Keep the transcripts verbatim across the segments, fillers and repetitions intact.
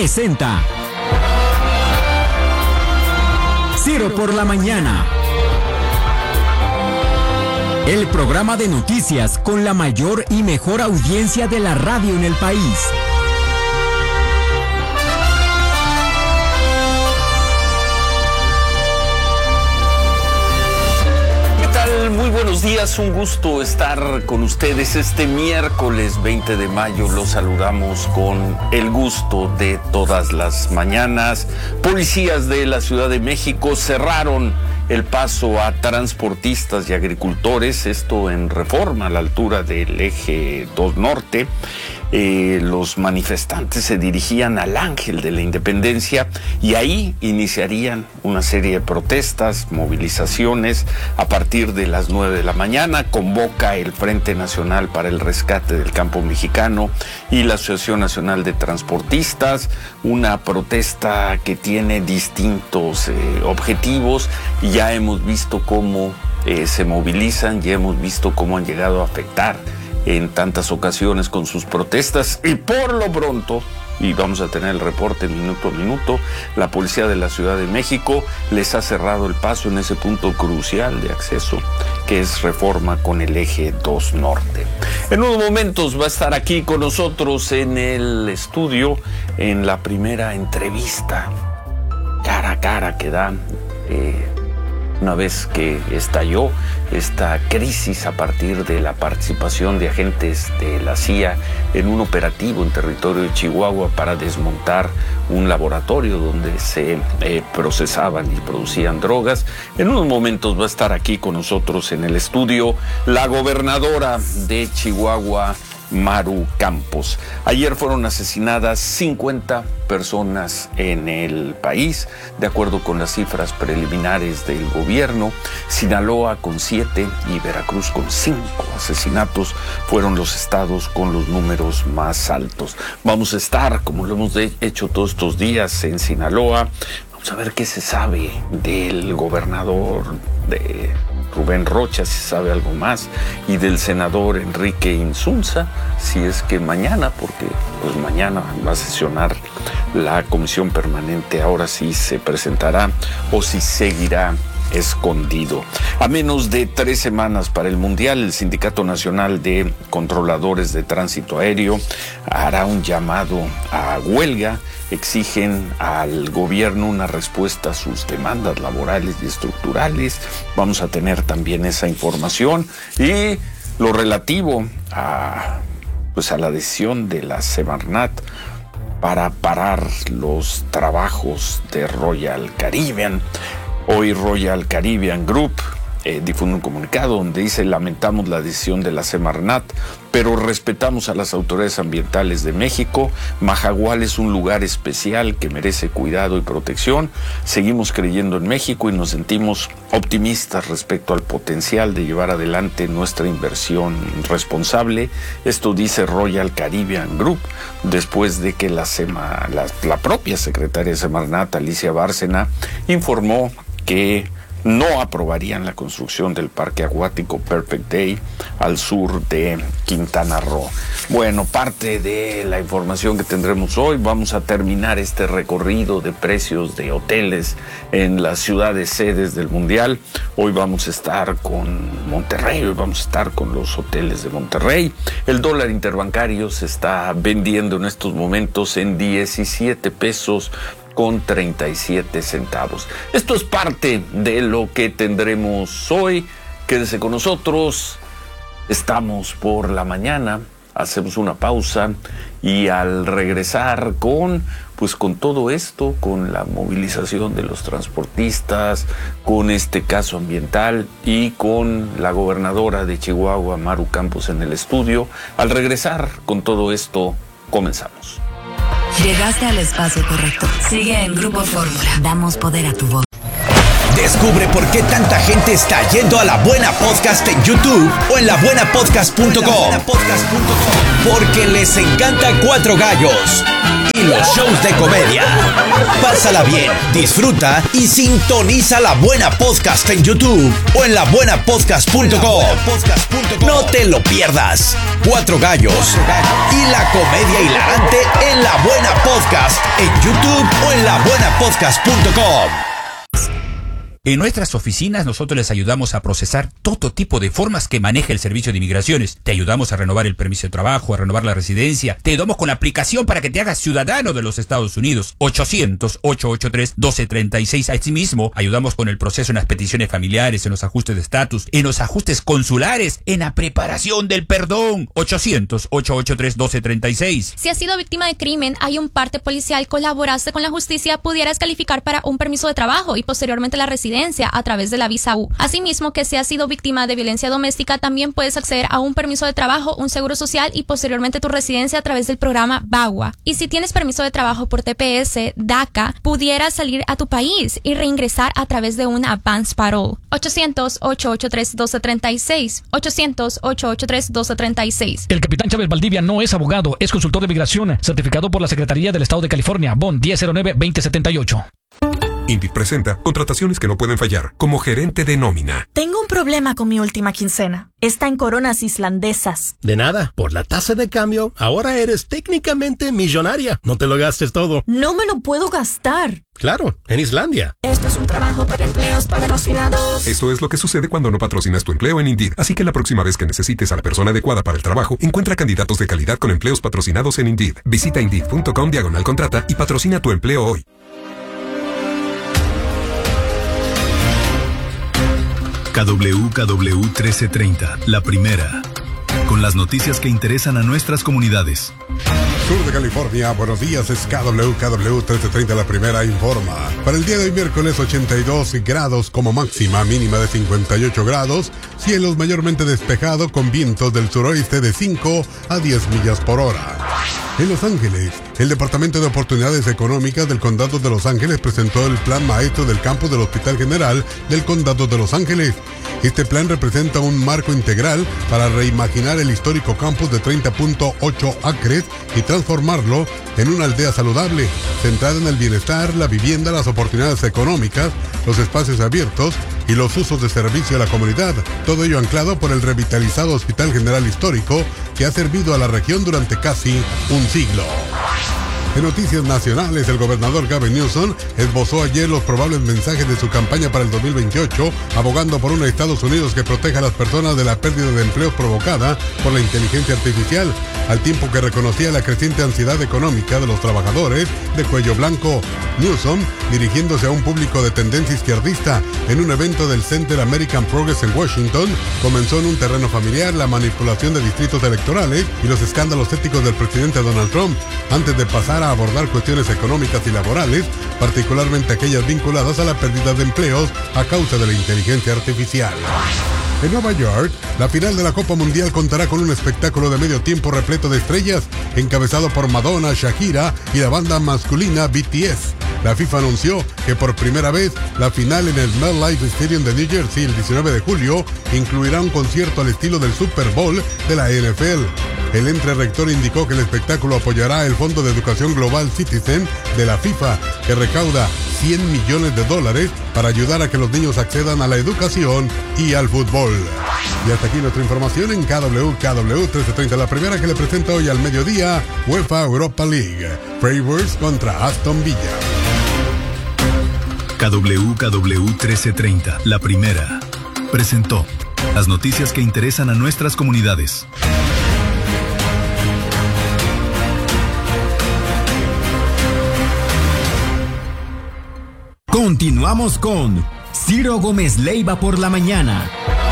presenta Ciro por la Mañana, el programa de noticias con la mayor y mejor audiencia de la radio en el país. Muy buenos días, un gusto estar con ustedes este miércoles veinte de mayo. Los saludamos con el gusto de todas las mañanas. Policías de la Ciudad de México cerraron el paso a transportistas y agricultores, esto en Reforma, a la altura del eje dos Norte. Eh, los manifestantes se dirigían al Ángel de la Independencia y ahí iniciarían una serie de protestas, movilizaciones a partir de las nueve de la mañana. Convoca el Frente Nacional para el Rescate del Campo Mexicano y la Asociación Nacional de Transportistas, una protesta que tiene distintos eh, objetivos, y ya hemos visto cómo eh, se movilizan, ya hemos visto cómo han llegado a afectar en tantas ocasiones con sus protestas. Y por lo pronto, y vamos a tener el reporte minuto a minuto, la policía de la Ciudad de México les ha cerrado el paso en ese punto crucial de acceso que es Reforma con el eje dos Norte. En unos momentos va a estar aquí con nosotros en el estudio, en la primera entrevista cara a cara que dan eh, una vez que estalló esta crisis a partir de la participación de agentes de la C I A en un operativo en territorio de Chihuahua para desmontar un laboratorio donde se eh, procesaban y producían drogas. En unos momentos va a estar aquí con nosotros en el estudio la gobernadora de Chihuahua, Maru Campos. Ayer fueron asesinadas cincuenta personas en el país, de acuerdo con las cifras preliminares del gobierno. Sinaloa con siete y Veracruz con cinco asesinatos fueron los estados con los números más altos. Vamos a estar, como lo hemos hecho todos estos días, en Sinaloa. Vamos a ver qué se sabe del gobernador de Rubén Rocha, si sabe algo más, y del senador Enrique Insunza, si es que mañana, porque pues mañana va a sesionar la comisión permanente, ahora sí se presentará o si seguirá escondido. A menos de tres semanas para el Mundial, el Sindicato Nacional de Controladores de Tránsito Aéreo hará un llamado a huelga. Exigen al gobierno una respuesta a sus demandas laborales y estructurales. Vamos a tener también esa información y lo relativo a, pues a la decisión de la Semarnat para parar los trabajos de Royal Caribbean. Hoy Royal Caribbean Group eh, difunde un comunicado donde dice: lamentamos la decisión de la Semarnat, pero respetamos a las autoridades ambientales de México. Majagual es un lugar especial que merece cuidado y protección. Seguimos creyendo en México y nos sentimos optimistas respecto al potencial de llevar adelante nuestra inversión responsable. Esto dice Royal Caribbean Group, después de que la, Sema, la, la propia secretaria de Semarnat, Alicia Bárcena, informó que no aprobarían la construcción del parque acuático Perfect Day al sur de Quintana Roo. Bueno, parte de la información que tendremos hoy. Vamos a terminar este recorrido de precios de hoteles en las ciudades sedes del Mundial. Hoy vamos a estar con Monterrey, hoy vamos a estar con los hoteles de Monterrey. El dólar interbancario se está vendiendo en estos momentos en diecisiete pesos con treinta y siete centavos. Esto es parte de lo que tendremos hoy. Quédese con nosotros. Estamos por la mañana. Hacemos una pausa y al regresar con, pues con todo esto, con la movilización de los transportistas, con este caso ambiental y con la gobernadora de Chihuahua, Maru Campos, en el estudio. Al regresar con todo esto, comenzamos. Llegaste al espacio correcto. Sigue en Grupo Fórmula. Damos poder a tu voz. Descubre por qué tanta gente está yendo a La Buena Podcast en YouTube o en la buena podcast punto com. Porque les encanta Cuatro Gallos y los shows de comedia. Pásala bien, disfruta y sintoniza La Buena Podcast en YouTube o en la buena podcast punto com. No te lo pierdas. Cuatro gallos y la comedia hilarante en La Buena Podcast en YouTube o en la buena podcast punto com. En nuestras oficinas nosotros les ayudamos a procesar todo tipo de formas que maneja el Servicio de Inmigraciones. Te ayudamos a renovar el permiso de trabajo, a renovar la residencia. Te ayudamos con la aplicación para que te hagas ciudadano de los Estados Unidos. ochocientos, ochocientos ochenta y tres, doce treinta y seis. Asimismo, ayudamos con el proceso en las peticiones familiares, en los ajustes de estatus, en los ajustes consulares, en la preparación del perdón. ochocientos, ochocientos ochenta y tres, doce treinta y seis. Si has sido víctima de crimen, hay un parte policial, colaboraste con la justicia, pudieras calificar para un permiso de trabajo y posteriormente la residencia a través de la visa U. Asimismo, que si has sido víctima de violencia doméstica, también puedes acceder a un permiso de trabajo, un seguro social y posteriormente tu residencia a través del programa VAWA. Y si tienes permiso de trabajo por T P S, DACA, pudieras salir a tu país y reingresar a través de un advance parole. ochocientos, ochocientos ochenta y tres, doce treinta y seis. ochocientos, ochocientos ochenta y tres, doce treinta y seis. El capitán Chávez Valdivia no es abogado, es consultor de migración, certificado por la Secretaría del Estado de California, B O N diez cero nueve, veinte setenta y ocho. Indeed presenta contrataciones que no pueden fallar como gerente de nómina. Tengo un problema con mi última quincena. Está en coronas islandesas. De nada, por la tasa de cambio, ahora eres técnicamente millonaria. No te lo gastes todo. No me lo puedo gastar. Claro, en Islandia. Esto es un trabajo para empleos patrocinados. Esto es lo que sucede cuando no patrocinas tu empleo en Indeed. Así que la próxima vez que necesites a la persona adecuada para el trabajo, encuentra candidatos de calidad con empleos patrocinados en Indeed. Visita indeed punto com diagonal contrata y patrocina tu empleo hoy. K W K W trece treinta, la primera, con las noticias que interesan a nuestras comunidades. Sur de California, buenos días, es K W K W trece treinta, la primera informa. Para el día de hoy, miércoles, ochenta y dos grados como máxima, mínima de cincuenta y ocho grados, cielos mayormente despejado con vientos del suroeste de cinco a diez millas por hora. En Los Ángeles, el Departamento de Oportunidades Económicas del Condado de Los Ángeles presentó el Plan Maestro del campus del Hospital General del Condado de Los Ángeles. Este plan representa un marco integral para reimaginar el histórico campus de treinta punto ocho acres y transformarlo en una aldea saludable, centrada en el bienestar, la vivienda, las oportunidades económicas, los espacios abiertos y los usos de servicio a la comunidad. Todo ello anclado por el revitalizado Hospital General Histórico que ha servido a la región durante casi un siglo. En noticias nacionales, el gobernador Gavin Newsom esbozó ayer los probables mensajes de su campaña para el dos mil veintiocho, abogando por un Estados Unidos que proteja a las personas de la pérdida de empleos provocada por la inteligencia artificial, al tiempo que reconocía la creciente ansiedad económica de los trabajadores de cuello blanco. Newsom, dirigiéndose a un público de tendencia izquierdista en un evento del Center American Progress en Washington, comenzó en un terreno familiar la manipulación de distritos electorales y los escándalos éticos del presidente Donald Trump, antes de pasar a abordar cuestiones económicas y laborales, particularmente aquellas vinculadas a la pérdida de empleos a causa de la inteligencia artificial. En Nueva York, la final de la Copa Mundial contará con un espectáculo de medio tiempo repleto de estrellas, encabezado por Madonna, Shakira y la banda masculina B T S. La FIFA anunció que por primera vez la final en el MetLife Stadium de New Jersey el diecinueve de julio incluirá un concierto al estilo del Super Bowl de la N F L. El ente rector indicó que el espectáculo apoyará el Fondo de Educación Global Citizen de la FIFA, que recauda cien millones de dólares para ayudar a que los niños accedan a la educación y al fútbol. Y hasta aquí nuestra información en K W K W trece treinta, la primera que le presenta hoy al mediodía, UEFA Europa League, Freiburg contra Aston Villa. K W K W trece treinta, la primera, presentó las noticias que interesan a nuestras comunidades. Continuamos con Ciro Gómez Leiva por la mañana.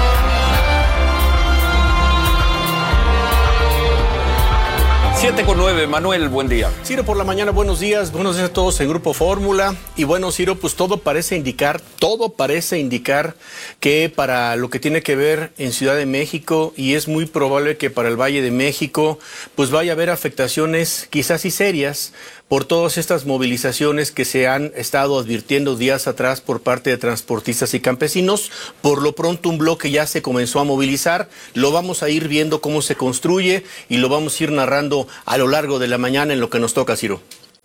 siete con nueve, Manuel, buen día. Ciro, por la mañana, buenos días, buenos días a todos en Grupo Fórmula. Y bueno, Ciro, pues todo parece indicar, todo parece indicar que para lo que tiene que ver en Ciudad de México, y es muy probable que para el Valle de México, pues vaya a haber afectaciones quizás y serias por todas estas movilizaciones que se han estado advirtiendo días atrás por parte de transportistas y campesinos. Por lo pronto un bloque ya se comenzó a movilizar, lo vamos a ir viendo cómo se construye y lo vamos a ir narrando a lo largo de la mañana en lo que nos toca, Ciro.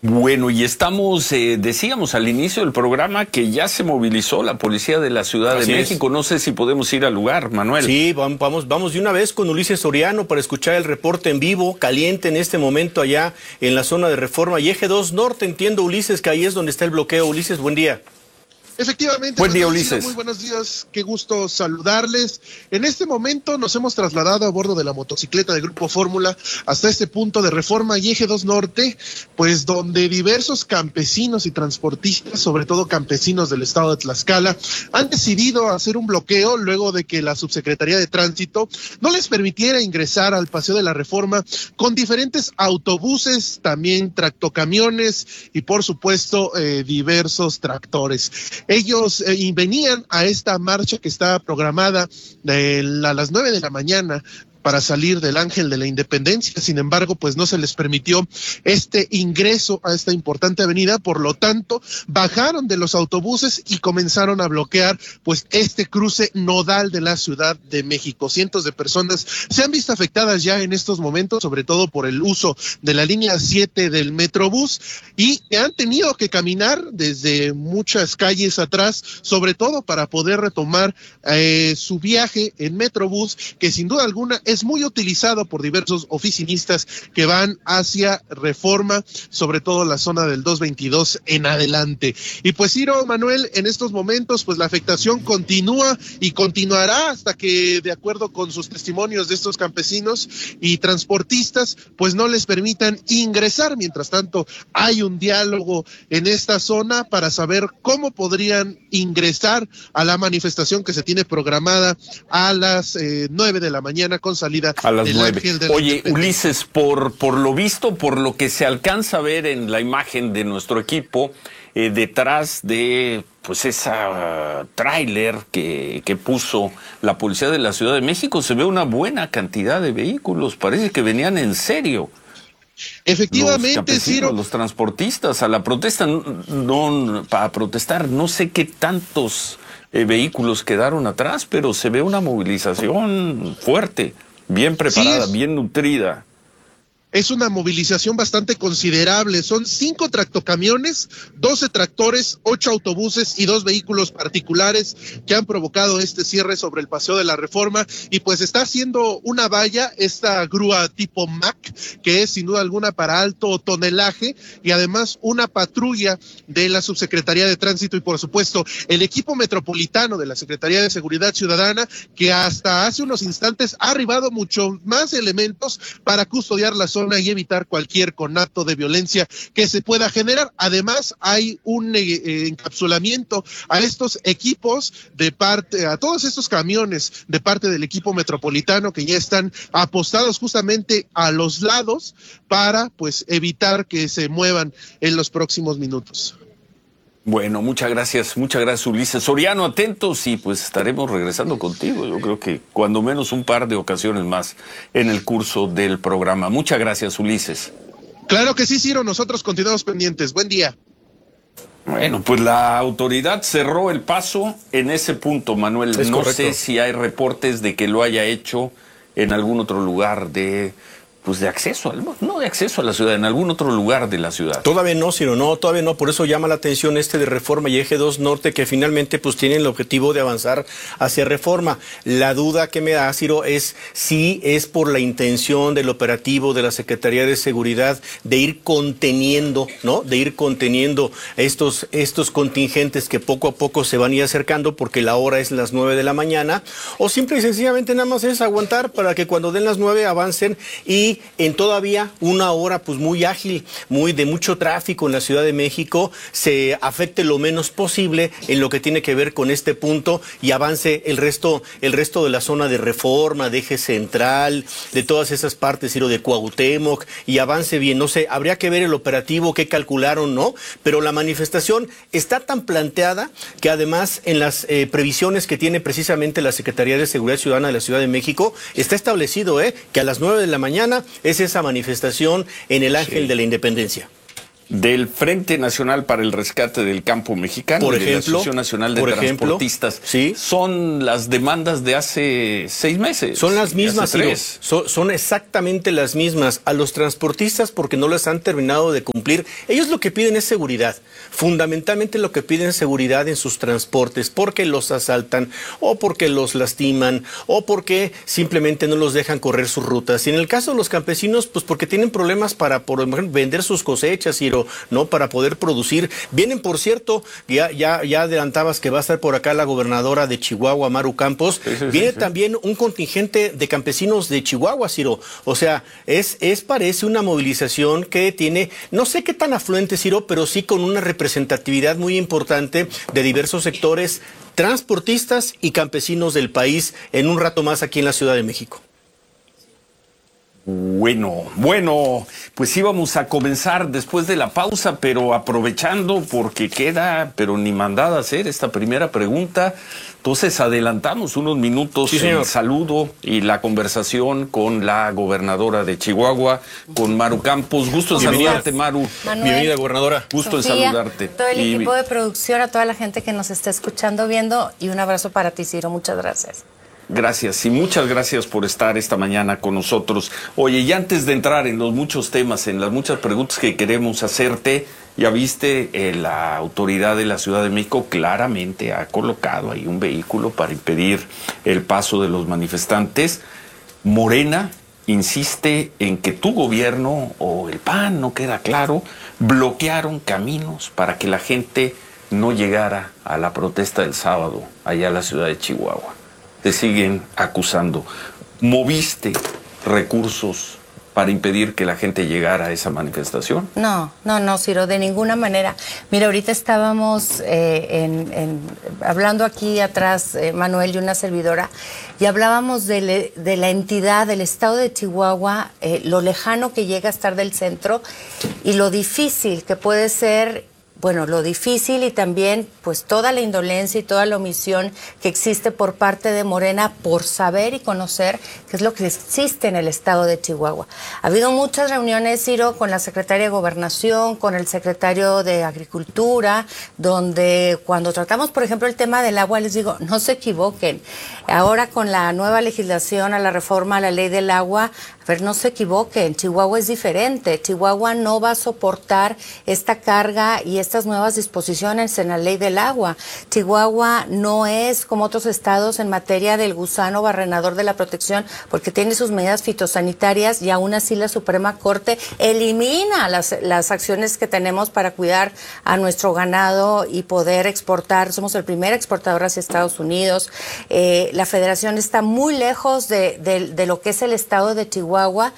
Bueno, y estamos, eh, decíamos al inicio del programa que ya se movilizó la policía de la Ciudad Así de México. Es. No sé si podemos ir al lugar, Manuel. Sí, vamos, vamos de una vez con Ulises Soriano para escuchar el reporte en vivo, caliente en este momento allá en la zona de Reforma y Eje dos Norte. Entiendo, Ulises, que ahí es donde está el bloqueo. Ulises, buen día. Efectivamente, buen día, Ulises. Muy buenos días, qué gusto saludarles. En este momento nos hemos trasladado a bordo de la motocicleta de Grupo Fórmula hasta este punto de Reforma y Eje dos Norte, pues donde diversos campesinos y transportistas, sobre todo campesinos del estado de Tlaxcala, han decidido hacer un bloqueo luego de que la Subsecretaría de Tránsito no les permitiera ingresar al Paseo de la Reforma con diferentes autobuses, también tractocamiones y por supuesto eh, diversos tractores. Ellos eh, venían a esta marcha que estaba programada de la, a las nueve de la mañana para salir del Ángel de la Independencia. Sin embargo, pues no se les permitió este ingreso a esta importante avenida, por lo tanto, bajaron de los autobuses y comenzaron a bloquear pues este cruce nodal de la Ciudad de México. Cientos de personas se han visto afectadas ya en estos momentos, sobre todo por el uso de la línea siete del Metrobús, y han tenido que caminar desde muchas calles atrás, sobre todo para poder retomar eh, su viaje en Metrobús, que sin duda alguna es muy utilizado por diversos oficinistas que van hacia Reforma, sobre todo la zona del dos veintidós en adelante. Y pues, Ciro, Manuel, en estos momentos, pues la afectación continúa y continuará hasta que, de acuerdo con sus testimonios de estos campesinos y transportistas, pues no les permitan ingresar. Mientras tanto, hay un diálogo en esta zona para saber cómo podrían ingresar a la manifestación que se tiene programada a las eh, nueve de la mañana con salida a las nueve. Oye, Ulises, por, por lo visto, por lo que se alcanza a ver en la imagen de nuestro equipo, eh, detrás de pues esa uh, tráiler que, que puso la policía de la Ciudad de México, se ve una buena cantidad de vehículos. Parece que venían en serio. Efectivamente, los Ciro. Los transportistas a la protesta, no, no para protestar, no sé qué tantos eh, vehículos quedaron atrás, pero se ve una movilización fuerte. Bien preparada, sí, bien nutrida. Es una movilización bastante considerable. Son cinco tractocamiones, doce tractores, ocho autobuses y dos vehículos particulares que han provocado este cierre sobre el Paseo de la Reforma. Y pues está haciendo una valla esta grúa tipo M A C, que es sin duda alguna para alto tonelaje, y además una patrulla de la Subsecretaría de Tránsito y por supuesto el equipo metropolitano de la Secretaría de Seguridad Ciudadana, que hasta hace unos instantes ha arribado mucho más elementos para custodiar la zona y evitar cualquier conato de violencia que se pueda generar. Además, hay un eh, encapsulamiento a estos equipos de parte, a todos estos camiones de parte del equipo metropolitano que ya están apostados justamente a los lados para pues evitar que se muevan en los próximos minutos. Bueno, muchas gracias, muchas gracias, Ulises Soriano, atentos y pues estaremos regresando contigo, yo creo que cuando menos un par de ocasiones más en el curso del programa. Muchas gracias, Ulises. Claro que sí, Ciro, nosotros continuamos pendientes. Buen día. Bueno, pues la autoridad cerró el paso en ese punto, Manuel. Es no correcto. sé si hay reportes de que lo haya hecho en algún otro lugar de... pues de acceso, al, no de acceso a la ciudad, en algún otro lugar de la ciudad. Todavía no, Ciro, no, todavía no, por eso llama la atención este de Reforma y Eje dos Norte, que finalmente pues tienen el objetivo de avanzar hacia Reforma. La duda que me da, Ciro, es si es por la intención del operativo de la Secretaría de Seguridad de ir conteniendo, ¿no? De ir conteniendo estos, estos contingentes que poco a poco se van a ir acercando porque la hora es las nueve de la mañana, o simple y sencillamente nada más es aguantar para que cuando den las nueve avancen y en todavía una hora pues muy ágil, muy de mucho tráfico en la Ciudad de México, se afecte lo menos posible en lo que tiene que ver con este punto y avance el resto, el resto de la zona de Reforma, de Eje Central, de todas esas partes, Ciro, de Cuauhtémoc, y avance bien. No sé, habría que ver el operativo, qué calcularon, ¿no? Pero la manifestación está tan planteada que además en las eh, previsiones que tiene precisamente la Secretaría de Seguridad Ciudadana de la Ciudad de México, está establecido eh, que a las nueve de la mañana es esa manifestación en el Ángel sí. de la Independencia. del Frente Nacional para el Rescate del Campo Mexicano, por y de ejemplo, la Asociación Nacional de por ejemplo, Transportistas. ¿sí? Son las demandas de hace seis meses. Son las mismas, hace tres. son, son exactamente las mismas. A los transportistas porque no les han terminado de cumplir. Ellos lo que piden es seguridad. Fundamentalmente lo que piden es seguridad en sus transportes, porque los asaltan o porque los lastiman o porque simplemente no los dejan correr sus rutas. Y en el caso de los campesinos, pues porque tienen problemas para, por ejemplo, vender sus cosechas y no para poder producir. Vienen, por cierto, ya, ya, ya adelantabas que va a estar por acá la gobernadora de Chihuahua, Maru Campos. Sí, sí, Viene sí, sí. también un contingente de campesinos de Chihuahua, Ciro. O sea, es, es parece una movilización que tiene, no sé qué tan afluente, Ciro, pero sí con una representatividad muy importante de diversos sectores transportistas y campesinos del país en un rato más aquí en la Ciudad de México. Bueno, bueno, pues íbamos a comenzar después de la pausa, pero aprovechando porque queda, pero ni mandada a hacer esta primera pregunta, entonces adelantamos unos minutos sí, el saludo y la conversación con la gobernadora de Chihuahua, con Maru Campos. Gusto en Bienvenida. saludarte, Maru. Manuel, Bienvenida, gobernadora. Gusto Sofía, en saludarte. Todo el y... equipo de producción, a toda la gente que nos está escuchando, viendo, y un abrazo para ti, Ciro. Muchas gracias. Gracias y muchas gracias por estar esta mañana con nosotros. Oye, y antes de entrar en los muchos temas, en las muchas preguntas que queremos hacerte, ya viste, eh, la autoridad de la Ciudad de México claramente ha colocado ahí un vehículo para impedir el paso de los manifestantes. Morena insiste en que tu gobierno o el P A N, no queda claro, bloquearon caminos para que la gente no llegara a la protesta del sábado allá a la ciudad de Chihuahua. Te siguen acusando. ¿Moviste recursos para impedir que la gente llegara a esa manifestación? No, no, no, Ciro, de ninguna manera. Mira, ahorita estábamos eh, en, en, hablando aquí atrás, eh, Manuel y una servidora, y hablábamos de, le, de la entidad del estado de Chihuahua, eh, lo lejano que llega a estar del centro y lo difícil que puede ser. Bueno, lo difícil y también pues toda la indolencia y toda la omisión que existe por parte de Morena por saber y conocer qué es lo que existe en el estado de Chihuahua. Ha habido muchas reuniones, Ciro, con la secretaria de Gobernación, con el secretario de Agricultura, donde cuando tratamos, por ejemplo, el tema del agua, les digo, no se equivoquen. Ahora con la nueva legislación, a la reforma a la ley del agua, a ver, no se equivoquen, Chihuahua es diferente. Chihuahua no va a soportar esta carga y estas nuevas disposiciones en la ley del agua. Chihuahua no es como otros estados en materia del gusano barrenador de la protección, porque tiene sus medidas fitosanitarias y aún así la Suprema Corte elimina las, las acciones que tenemos para cuidar a nuestro ganado y poder exportar. Somos el primer exportador hacia Estados Unidos. Eh, la Federación está muy lejos de, de, de lo que es el estado de Chihuahua.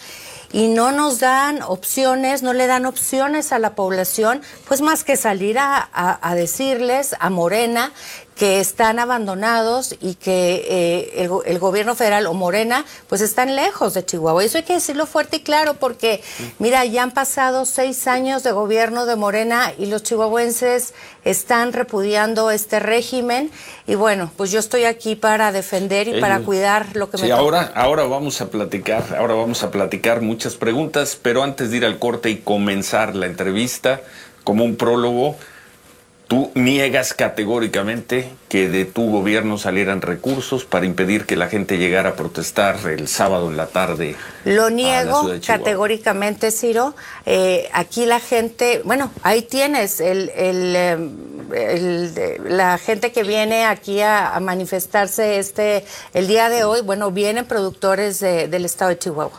Y no nos dan opciones, no le dan opciones a la población, pues más que salir a, a, a decirles a Morena que están abandonados y que eh, el, el gobierno federal o Morena pues están lejos de Chihuahua. Eso hay que decirlo fuerte y claro porque, mira, ya han pasado seis años de gobierno de Morena y los chihuahuenses están repudiando este régimen y bueno, pues yo estoy aquí para defender y eh, para cuidar lo que sí, me toca. ahora, ahora vamos a platicar, ahora vamos a platicar muchas preguntas, pero antes de ir al corte y comenzar la entrevista, como un prólogo, tú niegas categóricamente que de tu gobierno salieran recursos para impedir que la gente llegara a protestar el sábado en la tarde. Lo niego categóricamente, Ciro. Eh, aquí la gente, bueno, ahí tienes el, el, el, el, la gente que viene aquí a, a manifestarse este el día de hoy. Bueno, vienen productores de, del estado de Chihuahua.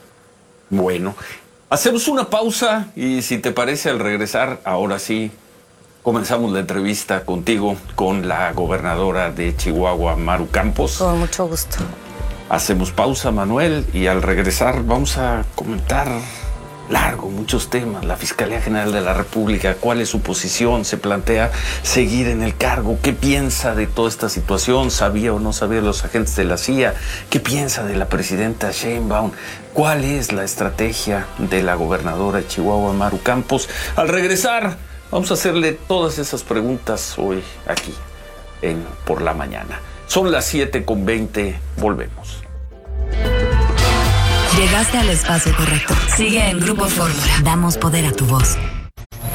Bueno, hacemos una pausa y si te parece al regresar, ahora sí, comenzamos la entrevista contigo con la gobernadora de Chihuahua, Maru Campos. Con mucho gusto. Hacemos pausa, Manuel, y al regresar vamos a comentar largo, muchos temas. La Fiscalía General de la República, ¿cuál es su posición? ¿Se plantea seguir en el cargo? ¿Qué piensa de toda esta situación? ¿Sabía o no sabía los agentes de la C I A? ¿Qué piensa de la presidenta Sheinbaum? ¿Cuál es la estrategia de la gobernadora de Chihuahua, Maru Campos? Al regresar, vamos a hacerle todas esas preguntas hoy aquí en Por la Mañana. Son las siete con veinte, volvemos. Llegaste al espacio correcto. Sigue en Grupo Fórmula. Damos poder a tu voz.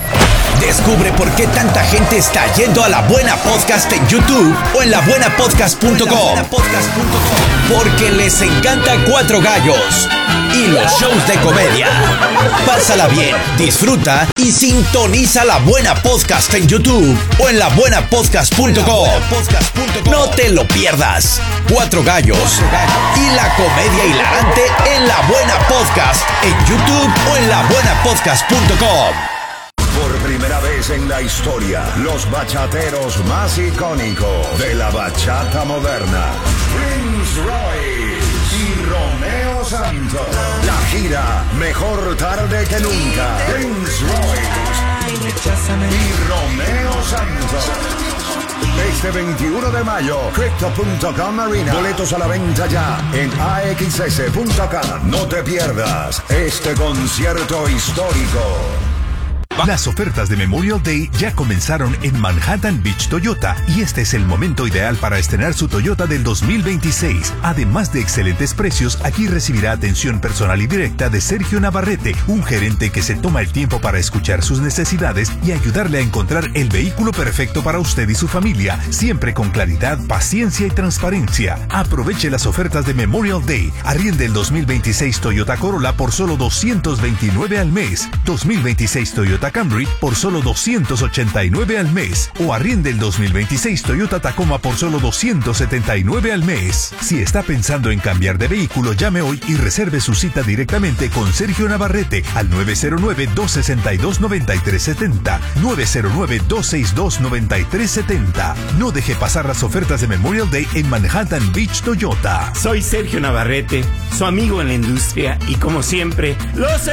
Descubre por qué tanta gente está yendo a La Buena Podcast en YouTube o en la buena podcast punto com. Porque les encanta Cuatro Gallos y los shows de comedia. Pásala bien, disfruta y sintoniza La Buena Podcast en YouTube o en la buena podcast punto com. No te lo pierdas. Cuatro Gallos y la comedia hilarante en La Buena Podcast en YouTube o en la buena podcast punto com. Por primera vez en la historia, los bachateros más icónicos de la bachata moderna, Prince Royce y Romeo Santos. La gira Mejor Tarde que Nunca. Prince Royce y Romeo Santos. Este veintiuno de mayo, Crypto punto com Arena. Boletos a la venta ya en a x s punto com. No te pierdas este concierto histórico. Las ofertas de Memorial Day ya comenzaron en Manhattan Beach Toyota y este es el momento ideal para estrenar su Toyota del dos mil veintiséis. Además de excelentes precios, aquí recibirá atención personal y directa de Sergio Navarrete, un gerente que se toma el tiempo para escuchar sus necesidades y ayudarle a encontrar el vehículo perfecto para usted y su familia, siempre con claridad, paciencia y transparencia. Aproveche las ofertas de Memorial Day. Arriende el dos mil veintiséis Toyota Corolla por solo doscientos veintinueve al mes. dos mil veintiséis Toyota Camry por solo doscientos ochenta y nueve al mes o arriende el dos mil veintiséis Toyota Tacoma por solo doscientos setenta y nueve al mes. Si está pensando en cambiar de vehículo, llame hoy y reserve su cita directamente con Sergio Navarrete al nueve cero nueve, dos seis dos, nueve tres siete cero, nueve cero nueve, dos seis dos, nueve tres siete cero. No deje pasar las ofertas de Memorial Day en Manhattan Beach Toyota. Soy Sergio Navarrete, su amigo en la industria y como siempre, ¡los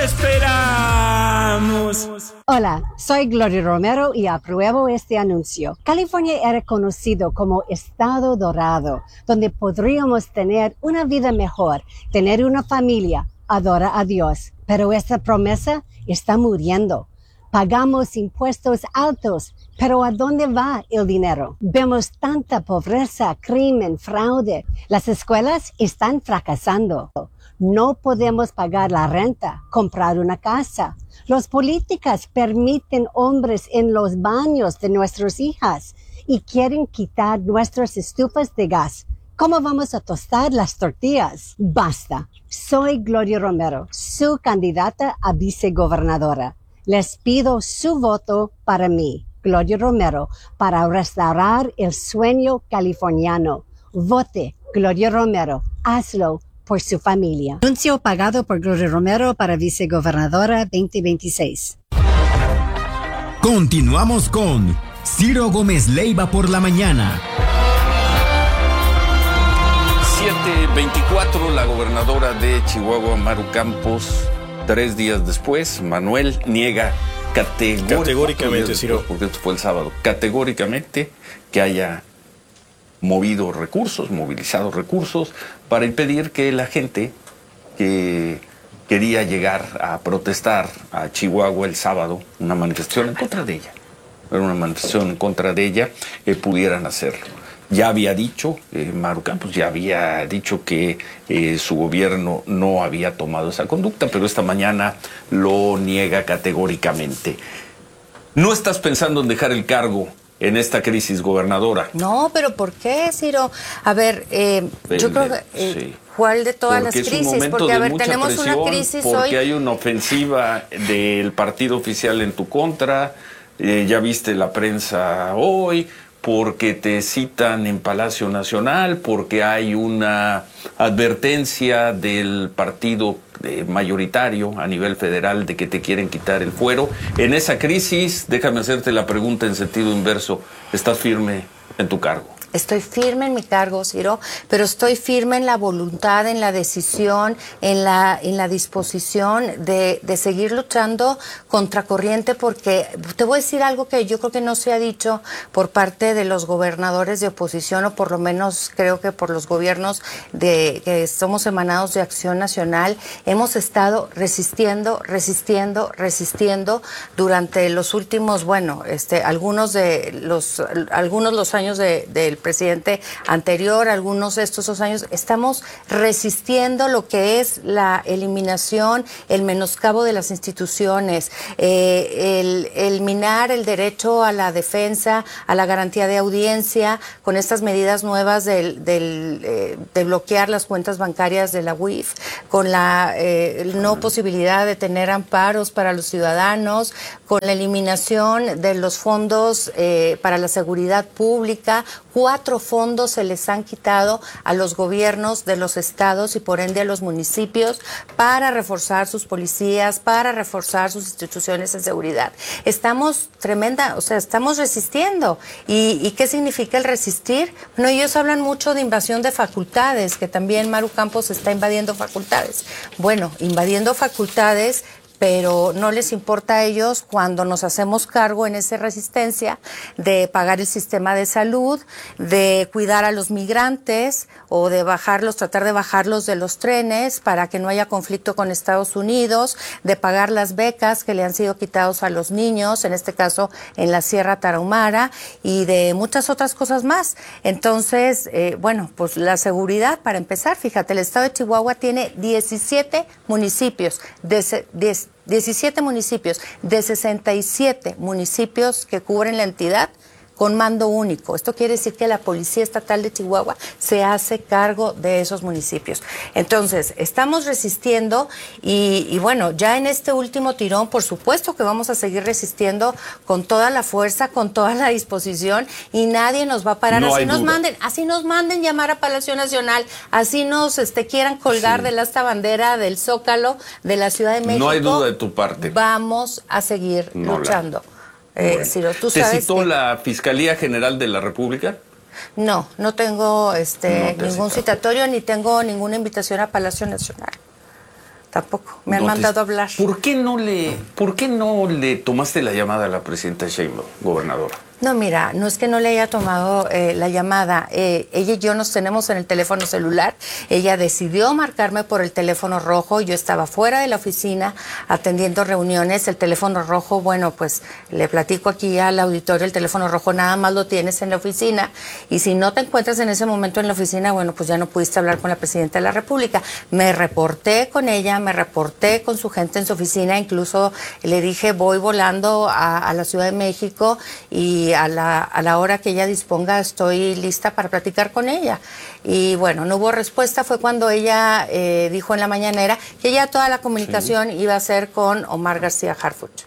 esperamos! Hola, soy Gloria Romero y apruebo este anuncio. California era conocido como Estado Dorado, donde podríamos tener una vida mejor, tener una familia, adorar a Dios. Pero esta promesa está muriendo. Pagamos impuestos altos, pero ¿a dónde va el dinero? Vemos tanta pobreza, crimen, fraude. Las escuelas están fracasando. No podemos pagar la renta, comprar una casa. Los políticos permiten hombres en los baños de nuestras hijas y quieren quitar nuestras estufas de gas. ¿Cómo vamos a tostar las tortillas? Basta. Soy Gloria Romero, su candidata a vicegobernadora. Les pido su voto para mí, Gloria Romero, para restaurar el sueño californiano. Vote, Gloria Romero. Hazlo por su familia. Anuncio pagado por Gloria Romero para vicegobernadora veinte veintiséis. Continuamos con Ciro Gómez Leiva por la mañana. siete veinticuatro, la gobernadora de Chihuahua, Maru Campos, tres días después, Manuel niega categóricamente, categóricamente Ciro, porque esto fue el sábado, categóricamente que haya movido recursos, movilizado recursos para impedir que la gente que quería llegar a protestar a Chihuahua el sábado, una manifestación en contra de ella, era una manifestación en contra de ella, eh, pudieran hacerlo. Ya había dicho, eh, Maru Campos ya había dicho que eh, su gobierno no había tomado esa conducta, pero esta mañana lo niega categóricamente. ¿No estás pensando en dejar el cargo en esta crisis, gobernadora? No, pero ¿por qué, Ciro? A ver, eh, yo creo que eh, sí. ¿Cuál de todas porque las crisis? Porque, a ver, tenemos presión, una crisis porque hoy. Porque hay una ofensiva del partido oficial en tu contra, eh, ya viste la prensa hoy, porque te citan en Palacio Nacional, porque hay una advertencia del partido eh, mayoritario a nivel federal de que te quieren quitar el fuero. En esa crisis, déjame hacerte la pregunta en sentido inverso, ¿estás firme en tu cargo? Estoy firme en mi cargo, Ciro, pero estoy firme en la voluntad, en la decisión, en la, en la disposición de, de seguir luchando contracorriente, porque te voy a decir algo que yo creo que no se ha dicho por parte de los gobernadores de oposición, o por lo menos creo que por los gobiernos de que somos emanados de Acción Nacional. Hemos estado resistiendo, resistiendo, resistiendo durante los últimos, bueno, este, algunos de los, algunos los años de, del presidente anterior, algunos de estos dos años, estamos resistiendo lo que es la eliminación, el menoscabo de las instituciones, eh, el, eliminar el derecho a la defensa, a la garantía de audiencia, con estas medidas nuevas del, del, eh, de bloquear las cuentas bancarias de la U I F, con la eh, no posibilidad de tener amparos para los ciudadanos, con la eliminación de los fondos eh, para la seguridad pública. Cuatro fondos se les han quitado a los gobiernos de los estados y por ende a los municipios para reforzar sus policías, para reforzar sus instituciones de seguridad. Estamos tremenda, o sea, estamos resistiendo. ¿Y, y qué significa el resistir? Bueno, ellos hablan mucho de invasión de facultades, que también Maru Campos está invadiendo facultades. Bueno, invadiendo facultades, pero no les importa a ellos cuando nos hacemos cargo en esa resistencia de pagar el sistema de salud, de cuidar a los migrantes o de bajarlos, tratar de bajarlos de los trenes para que no haya conflicto con Estados Unidos, de pagar las becas que le han sido quitados a los niños, en este caso en la Sierra Tarahumara, y de muchas otras cosas más. Entonces, eh, bueno, pues la seguridad, para empezar, fíjate, el estado de Chihuahua tiene diecisiete municipios, de diecisiete municipios de sesenta y siete municipios que cubren la entidad con mando único. Esto quiere decir que la Policía Estatal de Chihuahua se hace cargo de esos municipios. Entonces, estamos resistiendo y, y bueno, ya en este último tirón, por supuesto que vamos a seguir resistiendo con toda la fuerza, con toda la disposición y nadie nos va a parar. No así nos duda. manden, así nos manden llamar a Palacio Nacional, así nos este, quieran colgar sí. del asta bandera del Zócalo de la Ciudad de México. No hay duda de tu parte. Vamos a seguir no, luchando. La... Eh, bueno. Ciro, ¿tú ¿Te sabes citó que... la Fiscalía General de la República? No, no tengo este no ningún citatorio ni tengo ninguna invitación a Palacio Nacional. Tampoco, me han no mandado te... a hablar. ¿Por qué no le, por qué no le tomaste la llamada a la presidenta Sheinbaum, gobernadora? No, mira, no es que no le haya tomado eh, la llamada. Eh, ella y yo nos tenemos en el teléfono celular. Ella decidió marcarme por el teléfono rojo. Yo estaba fuera de la oficina atendiendo reuniones. El teléfono rojo, bueno, pues le platico aquí al auditorio, el teléfono rojo nada más lo tienes en la oficina. Y si no te encuentras en ese momento en la oficina, bueno, pues ya no pudiste hablar con la presidenta de la República. Me reporté con ella, me reporté con su gente en su oficina. Incluso le dije, voy volando a, a la Ciudad de México y A la, a la hora que ella disponga estoy lista para platicar con ella. Y bueno, no hubo respuesta. Fue cuando ella eh, dijo en la mañanera que ya toda la comunicación sí. iba a ser con Omar García Harfuch.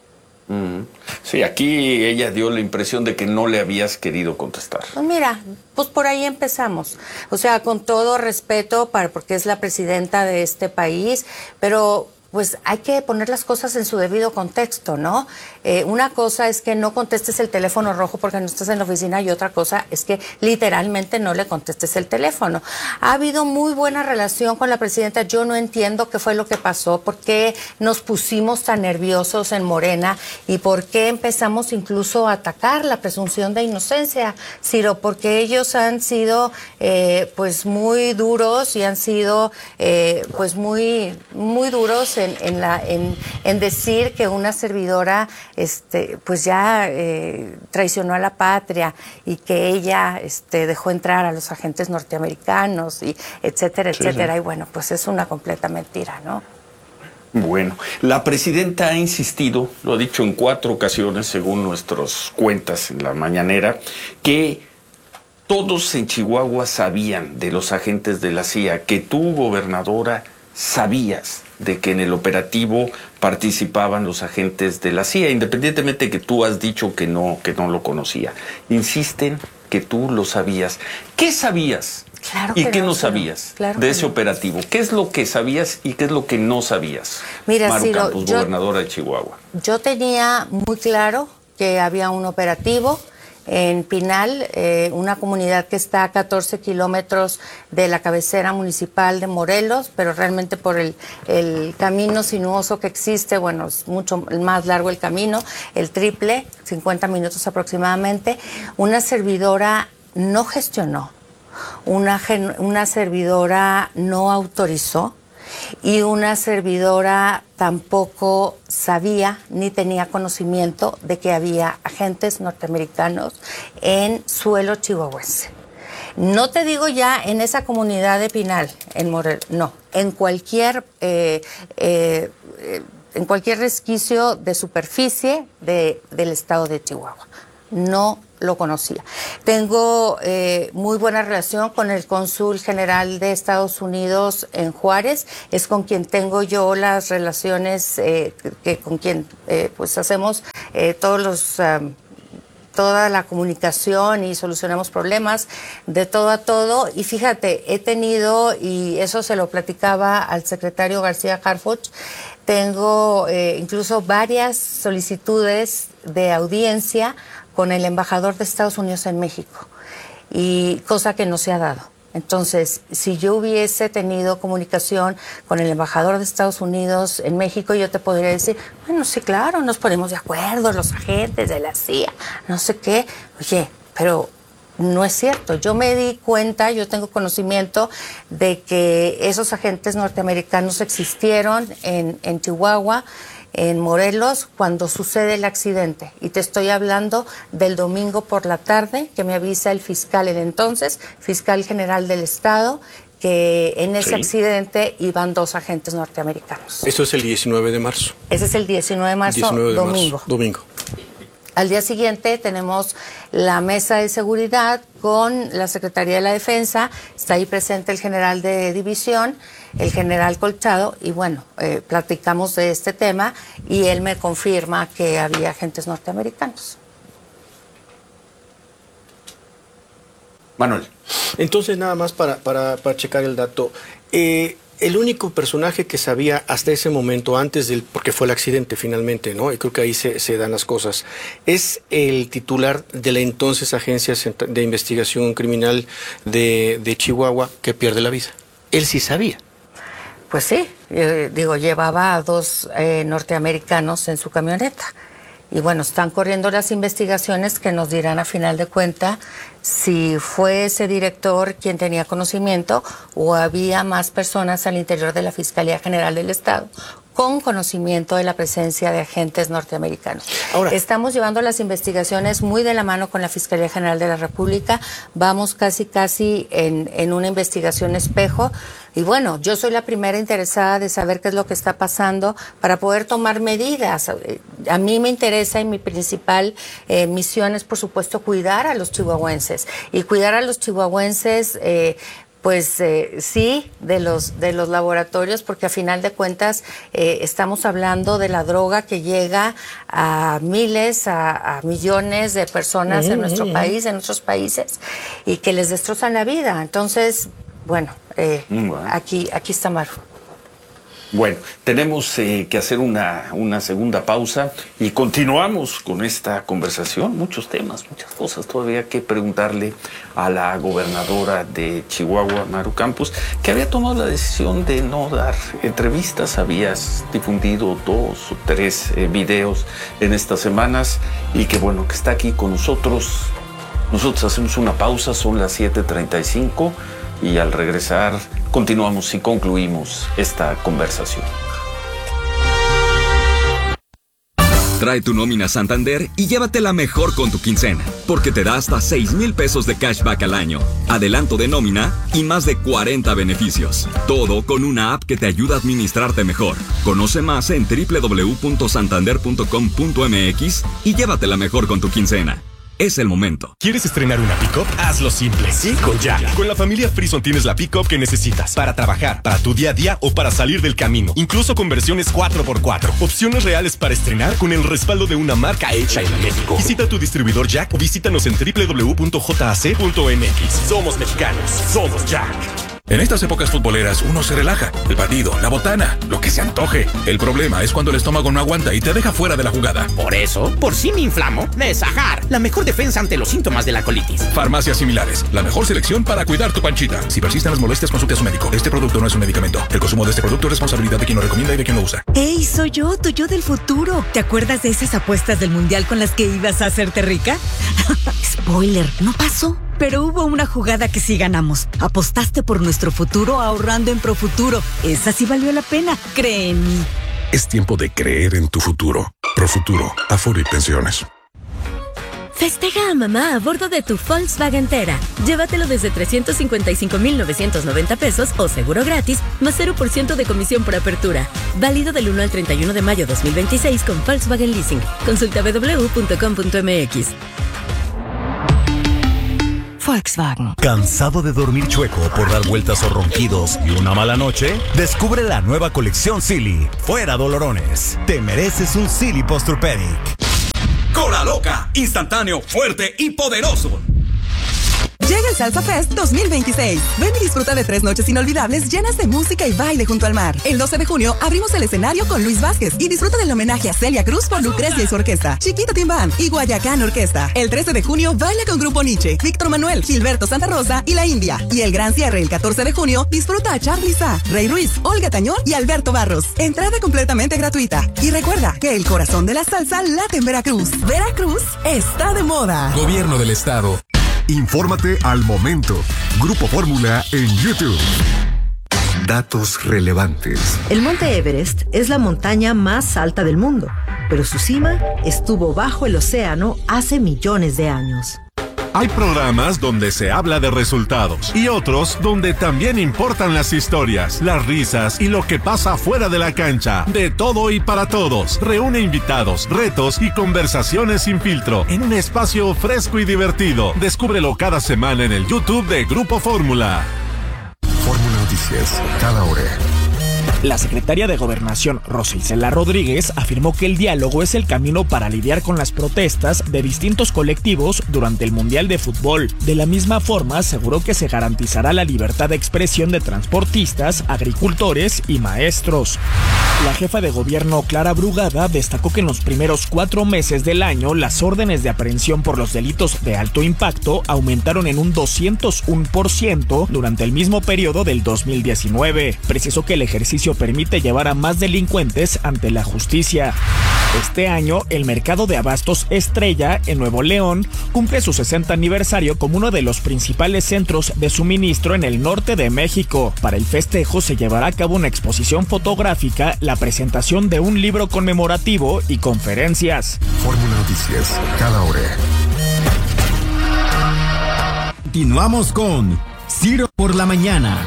Mm. Sí, aquí ella dio la impresión de que no le habías querido contestar. Pues mira, pues por ahí empezamos. O sea, con todo respeto, para, porque es la presidenta de este país, pero pues hay que poner las cosas en su debido contexto, ¿no? Eh, una cosa es que no contestes el teléfono rojo porque no estás en la oficina y otra cosa es que literalmente no le contestes el teléfono. Ha habido muy buena relación con la presidenta. Yo no entiendo qué fue lo que pasó, por qué nos pusimos tan nerviosos en Morena y por qué empezamos incluso a atacar la presunción de inocencia, Ciro, porque ellos han sido eh, pues muy duros y han sido eh, pues muy, muy duros En, en, la, en, en decir que una servidora este, pues ya eh, traicionó a la patria y que ella este, dejó entrar a los agentes norteamericanos, y etcétera, sí, etcétera. Sí. Y bueno, pues es una completa mentira, ¿no? Bueno, la presidenta ha insistido, lo ha dicho en cuatro ocasiones, según nuestras cuentas en la mañanera, que todos en Chihuahua sabían de los agentes de la C I A, que tú, gobernadora, sabías de que en el operativo participaban los agentes de la C I A, independientemente de que tú has dicho que no, que no lo conocía. Insisten que tú lo sabías. ¿Qué sabías? Claro ¿Y que qué no, no Ciro. sabías Claro de que ese no. operativo? ¿Qué es lo que sabías y qué es lo que no sabías? Mira, Maru Ciro, Campos, yo, gobernadora de Chihuahua. Yo tenía muy claro que había un operativo en Pinal, eh, una comunidad que está a catorce kilómetros de la cabecera municipal de Morelos, pero realmente por el, el camino sinuoso que existe, bueno, es mucho más largo el camino, el triple, cincuenta minutos aproximadamente. Una servidora no gestionó, una, una servidora no autorizó y una servidora tampoco sabía ni tenía conocimiento de que había agentes norteamericanos en suelo chihuahuense. No te digo ya en esa comunidad de Pinal, en Morelos, no, en cualquier, eh, eh, eh, en cualquier resquicio de superficie de, del estado de Chihuahua. No lo conocía. Tengo eh, muy buena relación con el cónsul general de Estados Unidos en Juárez, es con quien tengo yo las relaciones, eh, que con quien eh, pues hacemos eh, todos los... Um, toda la comunicación y solucionamos problemas de todo a todo. Y fíjate, he tenido, y eso se lo platicaba al secretario García Harfuch, tengo eh, incluso varias solicitudes de audiencia con el embajador de Estados Unidos en México, y cosa que no se ha dado. Entonces, si yo hubiese tenido comunicación con el embajador de Estados Unidos en México, yo te podría decir, bueno, sí, claro, nos ponemos de acuerdo, los agentes de la C I A, no sé qué. Oye, pero no es cierto. Yo me di cuenta, yo tengo conocimiento de que esos agentes norteamericanos existieron en, en Chihuahua, en Morelos, cuando sucede el accidente. Y te estoy hablando del domingo por la tarde, que me avisa el fiscal, el entonces fiscal general del estado, que en ese sí. accidente iban dos agentes norteamericanos. Eso es el diecinueve de marzo. Ese es el diecinueve de marzo, diecinueve de domingo. Marzo, domingo. Al día siguiente tenemos la mesa de seguridad con la Secretaría de la Defensa, está ahí presente el general de división, el general Colchado, y bueno, eh, platicamos de este tema y él me confirma que había agentes norteamericanos. Manuel. Entonces, nada más para, para, para checar el dato. Eh, el único personaje que sabía hasta ese momento, antes del, porque fue el accidente finalmente, ¿no? Y creo que ahí se, se dan las cosas, es el titular de la entonces Agencia de Investigación Criminal de, de Chihuahua, que pierde la vida. Él sí sabía. Pues sí, eh, digo, llevaba a dos eh, norteamericanos en su camioneta. Y bueno, están corriendo las investigaciones que nos dirán a final de cuenta si fue ese director quien tenía conocimiento o había más personas al interior de la Fiscalía General del Estado con conocimiento de la presencia de agentes norteamericanos. Ahora, estamos llevando las investigaciones muy de la mano con la Fiscalía General de la República. Vamos casi, casi en, en una investigación espejo. Y bueno, yo soy la primera interesada de saber qué es lo que está pasando para poder tomar medidas. A mí me interesa y mi principal eh, misión es, por supuesto, cuidar a los chihuahuenses. Y cuidar a los chihuahuenses... Eh, Pues eh, sí, de los de los laboratorios, porque a final de cuentas eh, estamos hablando de la droga que llega a miles, a, a millones de personas uh-huh, en nuestro uh-huh. país, en nuestros países, y que les destrozan la vida. Entonces, bueno, eh, bueno. aquí aquí está Maru. Bueno, tenemos eh, que hacer una, una segunda pausa y continuamos con esta conversación. Muchos temas, muchas cosas todavía que preguntarle a la gobernadora de Chihuahua, Maru Campos, que había tomado la decisión de no dar entrevistas. Habías difundido dos o tres eh, videos en estas semanas y que bueno, que está aquí con nosotros. Nosotros hacemos una pausa, son las siete treinta y cinco. Y al regresar continuamos y concluimos esta conversación. Trae tu nómina Santander y llévatela mejor con tu quincena, porque te da hasta seis mil pesos de cashback al año, adelanto de nómina y más de cuarenta beneficios. Todo con una app que te ayuda a administrarte mejor. Conoce más en doble u doble u doble u punto santander punto com punto m x y llévatela mejor con tu quincena. Es el momento. ¿Quieres estrenar una pick-up? Hazlo simple. Sí, con Jack. Con la familia Frison tienes la pick-up que necesitas para trabajar, para tu día a día o para salir del camino. Incluso con versiones cuatro por cuatro. Opciones reales para estrenar con el respaldo de una marca hecha en México. Visita tu distribuidor Jack o visítanos en doble u doble u doble u punto j a c punto m x. Somos mexicanos. Somos Jack. En estas épocas futboleras uno se relaja. El partido, la botana, lo que se antoje. El problema es cuando el estómago no aguanta y te deja fuera de la jugada. Por eso, por si me inflamo, Nesajar, la mejor defensa ante los síntomas de la colitis. Farmacias similares, la mejor selección para cuidar tu panchita. Si persisten las molestias, consulte a su médico. Este producto no es un medicamento. El consumo de este producto es responsabilidad de quien lo recomienda y de quien lo usa. ¡Hey, soy yo, tu yo del futuro! ¿Te acuerdas de esas apuestas del mundial con las que ibas a hacerte rica? Spoiler, no pasó. pero hubo una jugada que sí ganamos. Apostaste por nuestro futuro ahorrando en Profuturo. Esa sí valió la pena, cree en mí. Es tiempo de creer en tu futuro. Profuturo, Afore y Pensiones. Festeja a mamá a bordo de tu Volkswagen Tera. Llévatelo desde trescientos cincuenta y cinco mil novecientos noventa pesos o seguro gratis, más cero por ciento de comisión por apertura. Válido del uno al treinta y uno de mayo dos mil veintiséis con Volkswagen Leasing. Consulta w w w punto com punto m x. Volkswagen. ¿Cansado de dormir chueco por dar vueltas o ronquidos y una mala noche? Descubre la nueva colección Silly. Fuera dolorones. Te mereces un Silly Posturpedic. Cola Loca, instantáneo, fuerte y poderoso. Llega el Salsa Fest dos mil veintiséis. Ven y disfruta de tres noches inolvidables llenas de música y baile junto al mar. El doce de junio abrimos el escenario con Luis Vázquez y disfruta del homenaje a Celia Cruz por Lucrecia y su orquesta, Chiquito Timbán y Guayacán Orquesta. El trece de junio baila con Grupo Nietzsche, Víctor Manuel, Gilberto Santa Rosa y La India. Y el gran cierre el catorce de junio disfruta a Charly Sa, Rey Ruiz, Olga Tañón y Alberto Barros. Entrada completamente gratuita. Y recuerda que el corazón de la salsa late en Veracruz. Veracruz está de moda. Gobierno del Estado. Infórmate al momento. Grupo Fórmula en YouTube. Datos relevantes. El Monte Everest es la montaña más alta del mundo, pero su cima estuvo bajo el océano hace millones de años. Hay programas donde se habla de resultados y otros donde también importan las historias, las risas y lo que pasa fuera de la cancha. De todo y para todos. Reúne invitados, retos y conversaciones sin filtro en un espacio fresco y divertido. Descúbrelo cada semana en el YouTube de Grupo Fórmula. Fórmula Noticias, cada hora. La secretaria de Gobernación, Rosa Isela Rodríguez, afirmó que el diálogo es el camino para lidiar con las protestas de distintos colectivos durante el Mundial de Fútbol. De la misma forma, aseguró que se garantizará la libertad de expresión de transportistas, agricultores y maestros. La jefa de gobierno, Clara Brugada, destacó que en los primeros cuatro meses del año las órdenes de aprehensión por los delitos de alto impacto aumentaron en un doscientos uno por ciento durante el mismo periodo del dos mil diecinueve. Precisó que el ejercicio permite llevar a más delincuentes ante la justicia. Este año, el mercado de abastos Estrella, en Nuevo León, cumple su sesenta aniversario como uno de los principales centros de suministro en el norte de México. Para el festejo se llevará a cabo una exposición fotográfica, la presentación de un libro conmemorativo y conferencias. Fórmula Noticias, cada hora. Continuamos con Ciro por la mañana.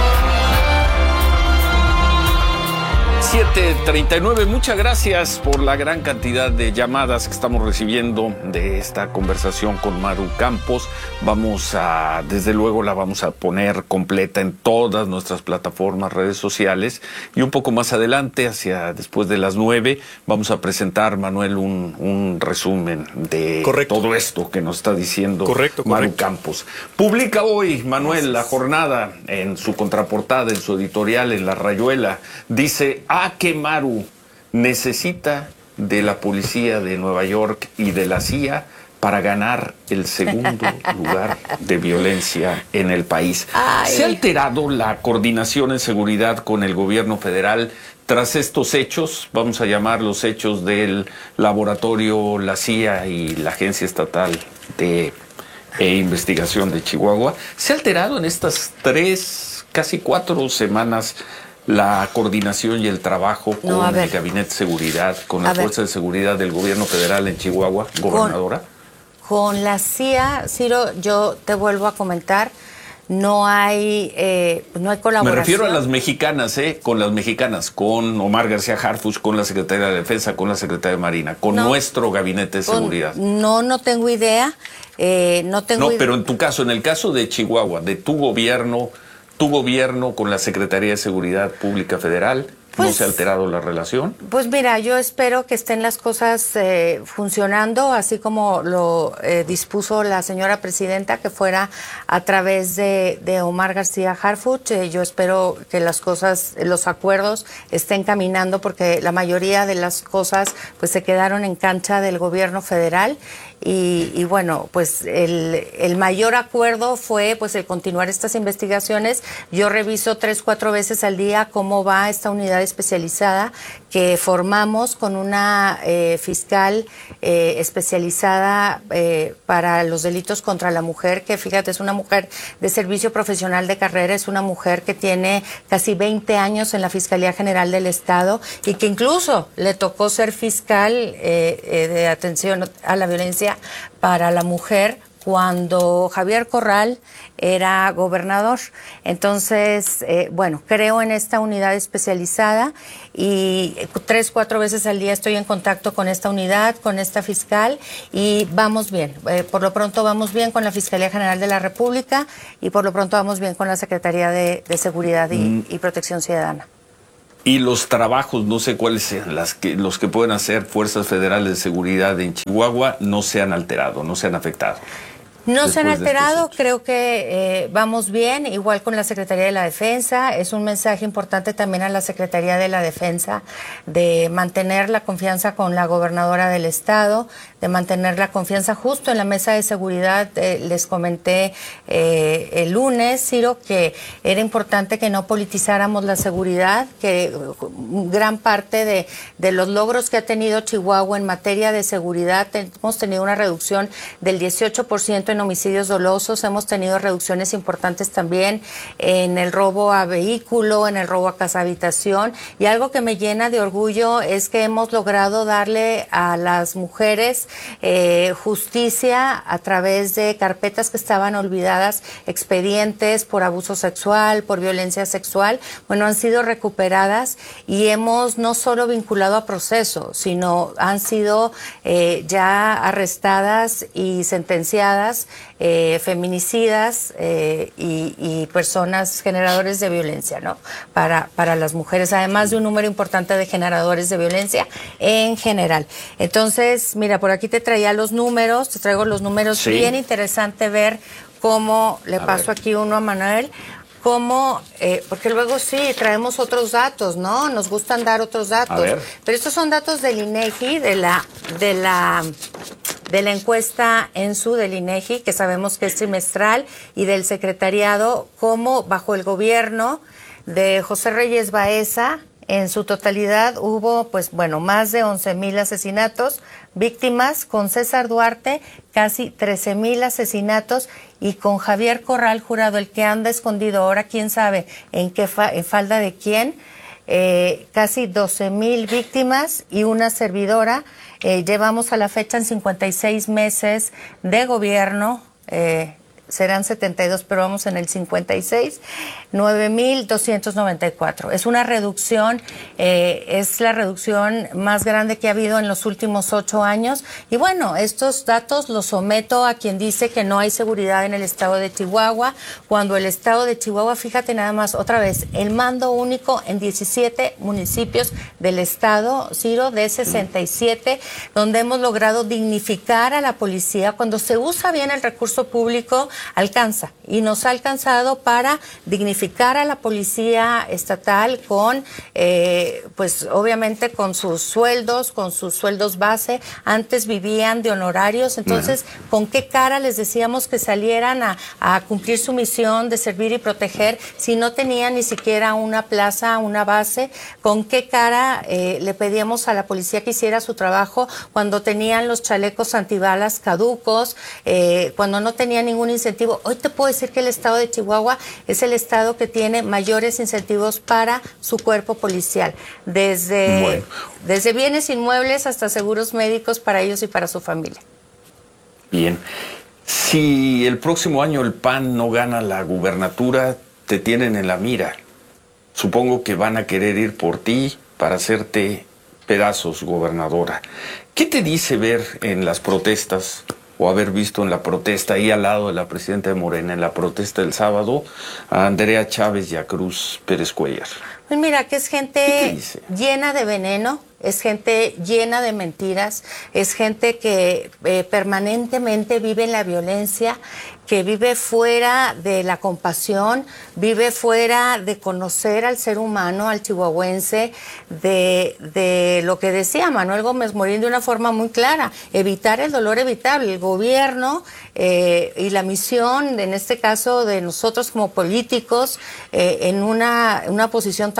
siete treinta y nueve, muchas gracias por la gran cantidad de llamadas que estamos recibiendo de esta conversación con Maru Campos. Vamos a, desde luego la vamos a poner completa en todas nuestras plataformas, redes sociales, y un poco más adelante, hacia después de las nueve, vamos a presentar, Manuel, un, un resumen de correcto. todo esto que nos está diciendo correcto, Maru correcto. Campos. Publica hoy, Manuel, La Jornada, en su contraportada, en su editorial, en La Rayuela, dice: a que Maru necesita de la policía de Nueva York y de la C I A para ganar el segundo lugar de violencia en el país. Ay. ¿Se ha alterado la coordinación en seguridad con el gobierno federal tras estos hechos? Vamos a llamar los hechos del laboratorio, la C I A y la Agencia Estatal de e Investigación de Chihuahua. ¿Se ha alterado en estas tres, casi cuatro semanas la coordinación y el trabajo con no, el Gabinete de Seguridad, con la Fuerza de Seguridad del Gobierno Federal en Chihuahua, gobernadora? Con, con la C I A, Ciro, yo te vuelvo a comentar, no hay, eh, no hay colaboración. Me refiero a las mexicanas, ¿eh? Con las mexicanas, con Omar García Harfuch, con la Secretaría de Defensa, con la Secretaría de Marina, con no, nuestro Gabinete de Seguridad. Con, no, no tengo idea. Eh, no tengo No, idea. pero en tu caso, en el caso de Chihuahua, de tu gobierno, tu gobierno con la Secretaría de Seguridad Pública Federal, pues, ¿no se ha alterado la relación? Pues mira, yo espero que estén las cosas eh, funcionando, así como lo eh, dispuso la señora presidenta, que fuera a través de, de Omar García Harfuch. Eh, yo espero que las cosas, los acuerdos estén caminando, porque la mayoría de las cosas pues se quedaron en cancha del gobierno federal. Y, y bueno, pues el, el mayor acuerdo fue pues el continuar estas investigaciones. Yo reviso tres, cuatro veces al día cómo va esta unidad de especializada que formamos con una eh, fiscal eh, especializada eh, para los delitos contra la mujer, que fíjate, es una mujer de servicio profesional de carrera, es una mujer que tiene casi veinte años en la Fiscalía General del Estado y que incluso le tocó ser fiscal eh, eh, de atención a la violencia para la mujer cuando Javier Corral era gobernador. Entonces, eh, bueno, creo en esta unidad especializada y tres, cuatro veces al día estoy en contacto con esta unidad, con esta fiscal y vamos bien. Eh, por lo pronto vamos bien con la Fiscalía General de la República y por lo pronto vamos bien con la Secretaría de, de Seguridad y, mm. y Protección Ciudadana. Y los trabajos, no sé cuáles sean las que, los que pueden hacer fuerzas federales de seguridad en Chihuahua, no se han alterado, no se han afectado. No se han alterado, creo que eh, vamos bien, igual con la Secretaría de la Defensa. Es un mensaje importante también a la Secretaría de la Defensa de mantener la confianza con la gobernadora del estado, de mantener la confianza justo en la mesa de seguridad. Eh, les comenté eh, el lunes, Ciro, que era importante que no politizáramos la seguridad, que gran parte de, de los logros que ha tenido Chihuahua en materia de seguridad, hemos tenido una reducción del dieciocho por ciento en homicidios dolosos, hemos tenido reducciones importantes también en el robo a vehículo, en el robo a casa habitación, y algo que me llena de orgullo es que hemos logrado darle a las mujeres eh, justicia a través de carpetas que estaban olvidadas, expedientes por abuso sexual, por violencia sexual, bueno, han sido recuperadas y hemos no solo vinculado a proceso, sino han sido eh, ya arrestadas y sentenciadas Eh, feminicidas eh, y, y personas generadores de violencia, ¿no? Para, para las mujeres, además de un número importante de generadores de violencia en general. Entonces, mira, por aquí te traía los números, te traigo los números, sí. Bien interesante ver cómo le a paso ver. Aquí uno a Manuel. Cómo, eh, porque luego sí, traemos otros datos, ¿no? Nos gustan dar otros datos. Pero estos son datos del INEGI, de la, de la, de la encuesta ENSU del INEGI, que sabemos que es trimestral, y del secretariado, cómo bajo el gobierno de José Reyes Baeza, en su totalidad hubo, pues bueno, más de once mil asesinatos, víctimas, con César Duarte casi trece mil asesinatos y con Javier Corral Jurado, el que anda escondido ahora, quién sabe en qué fa en falda de quién, eh, casi doce mil víctimas y una servidora. Eh, llevamos a la fecha en cincuenta y seis meses de gobierno, eh, serán setenta y dos, pero vamos en el cincuenta y seis, nueve mil doscientos noventa y cuatro. Es una reducción, eh, es la reducción más grande que ha habido en los últimos ocho años. Y bueno, estos datos los someto a quien dice que no hay seguridad en el estado de Chihuahua, cuando el estado de Chihuahua, fíjate nada más, otra vez, el mando único en diecisiete municipios del estado, Ciro, de sesenta y siete, donde hemos logrado dignificar a la policía. Cuando se usa bien el recurso público, alcanza, y nos ha alcanzado para dignificar a la policía estatal con, eh, pues obviamente con sus sueldos, con sus sueldos base. Antes vivían de honorarios, entonces, uh-huh. ¿Con qué cara les decíamos que salieran a, a cumplir su misión de servir y proteger si no tenían ni siquiera una plaza, una base? ¿Con qué cara eh, le pedíamos a la policía que hiciera su trabajo cuando tenían los chalecos antibalas caducos, eh, cuando no tenían ningún incentivo? Hoy te puedo decir que el estado de Chihuahua es el estado que tiene mayores incentivos para su cuerpo policial, desde, bueno. desde bienes inmuebles hasta seguros médicos para ellos y para su familia. Bien, si el próximo año el P A N no gana la gubernatura, te tienen en la mira. Supongo que van a querer ir por ti para hacerte pedazos, gobernadora. ¿Qué te dice ver en las protestas o haber visto en la protesta ahí al lado de la presidenta de Morena, en la protesta del sábado, a Andrea Chávez y a Cruz Pérez Cuellar? Pues mira, que es gente llena de veneno, es gente llena de mentiras, es gente que eh, permanentemente vive en la violencia, que vive fuera de la compasión, vive fuera de conocer al ser humano, al chihuahuense, de, de lo que decía Manuel Gómez Morín de una forma muy clara, evitar el dolor evitable. El gobierno eh, y la misión, en este caso de nosotros como políticos, eh, en una, una posición tan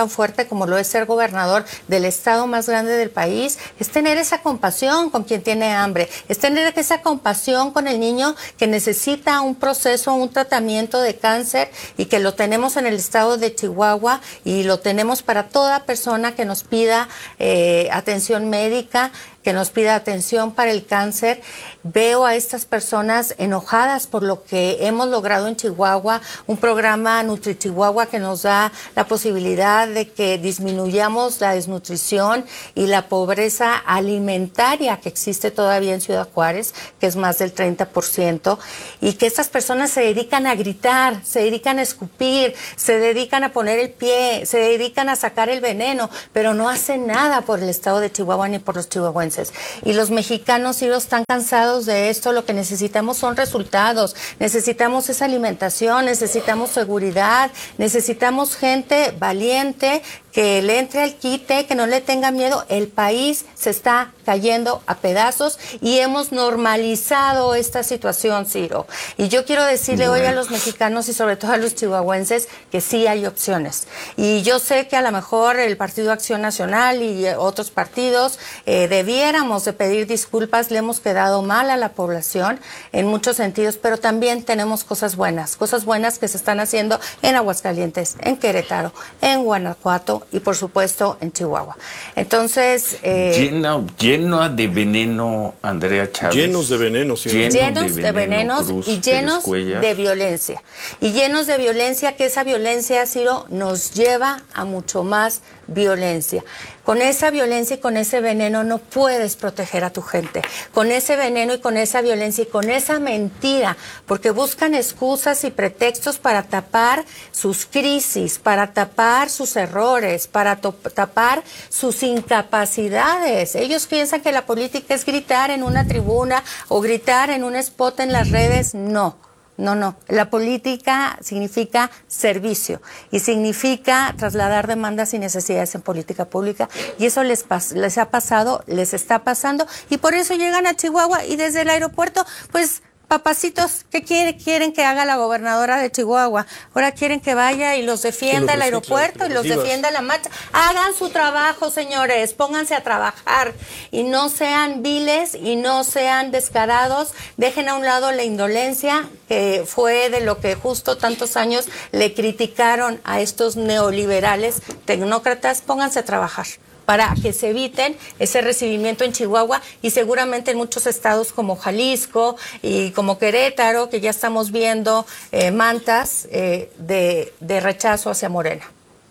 tan fuerte como lo es ser gobernador del estado más grande del país, es tener esa compasión con quien tiene hambre, es tener esa compasión con el niño que necesita un proceso, un tratamiento de cáncer y que lo tenemos en el estado de Chihuahua y lo tenemos para toda persona que nos pida eh, atención médica, que nos pida atención para el cáncer. Veo a estas personas enojadas por lo que hemos logrado en Chihuahua, un programa Nutri Chihuahua que nos da la posibilidad de que disminuyamos la desnutrición y la pobreza alimentaria que existe todavía en Ciudad Juárez, que es más del treinta por ciento, y que estas personas se dedican a gritar, se dedican a escupir, se dedican a poner el pie, se dedican a sacar el veneno, pero no hacen nada por el estado de Chihuahua ni por los chihuahuenses. Y los mexicanos, sí, están cansados de esto. Lo que necesitamos son resultados, necesitamos esa alimentación, necesitamos seguridad, necesitamos gente valiente que le entre al quite, que no le tenga miedo. El país se está cayendo a pedazos y hemos normalizado esta situación, Ciro. Y yo quiero decirle bueno. hoy a los mexicanos y sobre todo a los chihuahuenses que sí hay opciones. Y yo sé que a lo mejor el Partido Acción Nacional y otros partidos eh, debiéramos de pedir disculpas, le hemos quedado mal a la población en muchos sentidos, pero también tenemos cosas buenas, cosas buenas que se están haciendo en Aguascalientes, en Querétaro, en Guanajuato, y por supuesto en Chihuahua. Entonces... Eh, lleno, lleno de veneno, Andrea Chávez. Llenos de veneno, sí. Llenos, llenos de, de venenos Cruz, y llenos de violencia. Y llenos de violencia, que esa violencia, Ciro, nos lleva a mucho más violencia. Con esa violencia y con ese veneno no puedes proteger a tu gente. Con ese veneno y con esa violencia y con esa mentira, porque buscan excusas y pretextos para tapar sus crisis, para tapar sus errores, para tapar sus incapacidades. Ellos piensan que la política es gritar en una tribuna o gritar en un spot en las redes. No. No, no. La política significa servicio y significa trasladar demandas y necesidades en política pública. Y eso les, les ha pasado, les está pasando. Y por eso llegan a Chihuahua y desde el aeropuerto, pues... Papacitos, ¿qué quiere, quieren que haga la gobernadora de Chihuahua? Ahora quieren que vaya y los defienda el aeropuerto y los defienda la marcha. Hagan su trabajo, señores, pónganse a trabajar y no sean viles y no sean descarados. Dejen a un lado la indolencia, que fue de lo que justo tantos años le criticaron a estos neoliberales tecnócratas. Pónganse a trabajar para que se eviten ese recibimiento en Chihuahua y seguramente en muchos estados como Jalisco y como Querétaro, que ya estamos viendo eh, mantas eh, de, de rechazo hacia Morena.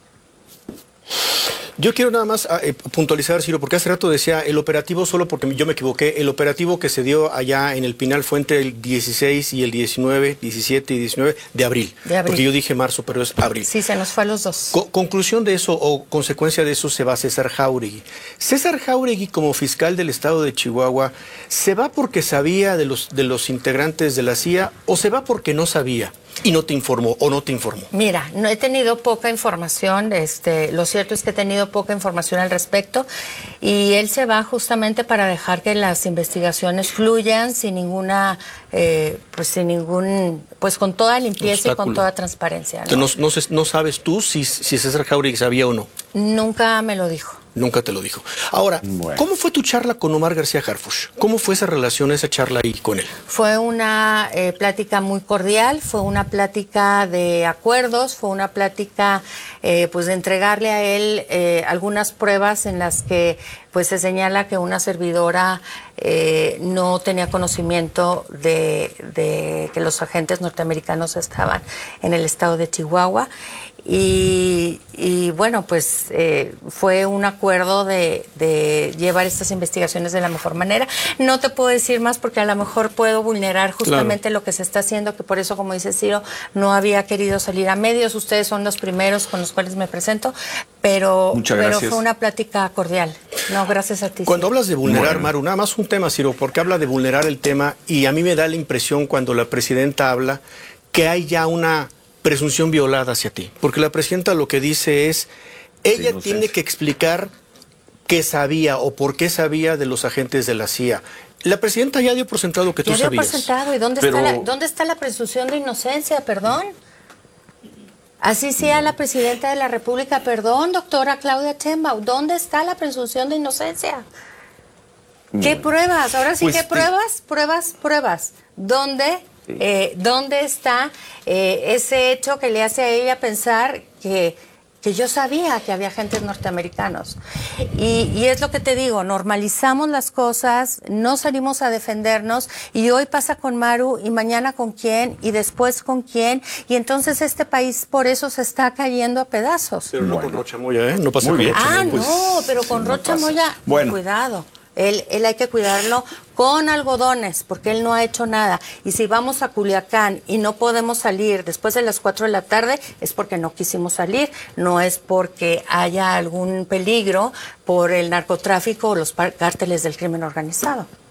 Yo quiero nada más eh, puntualizar, Ciro, porque hace rato decía el operativo, solo porque yo me equivoqué, el operativo que se dio allá en el Pinal fue entre el dieciséis y el diecinueve, diecisiete y diecinueve de abril. De abril. Porque yo dije marzo, pero es abril. Sí, se nos fue a los dos. Co conclusión de eso o consecuencia de eso se va César Jáuregui. César Jáuregui, como fiscal del estado de Chihuahua, ¿se va porque sabía de los, de los integrantes de la C I A o se va porque no sabía? ¿Y no te informó o no te informó? Mira, no he tenido poca información, este, lo cierto es que he tenido poca información al respecto y él se va justamente para dejar que las investigaciones fluyan sin ninguna, eh, pues sin ningún, pues con toda limpieza obstáculo. Y con toda transparencia. ¿No? No, no, no sabes tú si, si César Jáuregui sabía o no. Nunca me lo dijo. Nunca te lo dijo. Ahora, bueno. ¿Cómo fue tu charla con Omar García Harfuch? ¿Cómo fue esa relación, esa charla ahí con él? Fue una eh, plática muy cordial, fue una plática de acuerdos, fue una plática eh, pues de entregarle a él eh, algunas pruebas en las que pues se señala que una servidora eh, no tenía conocimiento de, de que los agentes norteamericanos estaban en el estado de Chihuahua. Y, y bueno, pues eh, fue un acuerdo de, de llevar estas investigaciones de la mejor manera. No te puedo decir más porque a lo mejor puedo vulnerar justamente claro. Lo que se está haciendo, que por eso, como dice Ciro, no había querido salir a medios. Ustedes son los primeros con los cuales me presento, pero, pero fue una plática cordial. No, gracias a ti. Cuando Ciro. Hablas de vulnerar, Maru, nada más un tema, Ciro, porque habla de vulnerar el tema y a mí me da la impresión cuando la presidenta habla que hay ya una presunción violada hacia ti, porque la presidenta lo que dice es, ella sí, no tiene sé. que explicar qué sabía o por qué sabía de los agentes de la C I A. La presidenta ya dio por sentado que ya tú sabías. Ya dio por sentado, ¿y dónde, Pero... está la, dónde está la presunción de inocencia, perdón? Así sea la presidenta de la República. Perdón, doctora Claudia Sheinbaum, ¿dónde está la presunción de inocencia? ¿Qué pruebas? Ahora sí, Pues, ¿qué pruebas? Pruebas, pruebas. ¿Dónde, Sí. eh, ¿dónde está eh, ese hecho que le hace a ella pensar que, que yo sabía que había agentes norteamericanos? Y, y es lo que te digo, normalizamos las cosas, no salimos a defendernos, y hoy pasa con Maru, y mañana con quién, y después con quién, y entonces este país por eso se está cayendo a pedazos. Pero no con Rocha Moya, ¿eh? No pasa Muy con bien. Rocha Ah, Moya. Pues, no, pero con no Rocha pasa. Moya, Bueno. cuidado. Él, él hay que cuidarlo con algodones, porque él no ha hecho nada. Y si vamos a Culiacán y no podemos salir después de las cuatro de la tarde, es porque no quisimos salir, no es porque haya algún peligro por el narcotráfico o los par- cárteles del crimen organizado.